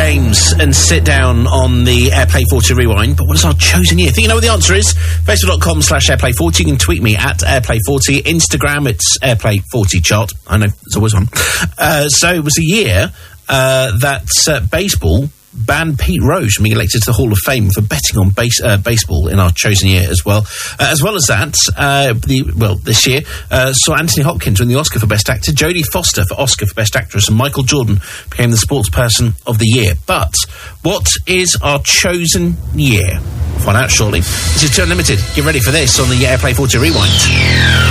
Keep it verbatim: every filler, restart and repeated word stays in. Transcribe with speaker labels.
Speaker 1: games and sit down on the AirPlay forty Rewind, but what is our chosen year? Think you know what the answer is? Facebook.com slash AirPlay forty. You can tweet me at AirPlay forty. Instagram, it's AirPlay forty chart. I know, there's always one. Uh, so it was a year uh, that uh, baseball banned Pete Rose from being elected to the Hall of Fame for betting on base, uh, baseball in our chosen year as well. Uh, as well as that, uh, the, well, this year, uh, saw Anthony Hopkins win the Oscar for Best Actor, Jodie Foster for Oscar for Best Actress, and Michael Jordan became the Sports Person of the Year. But what is our chosen year? We'll find out shortly. This is Too Unlimited. Get ready for this on the AirPlay forty Rewind.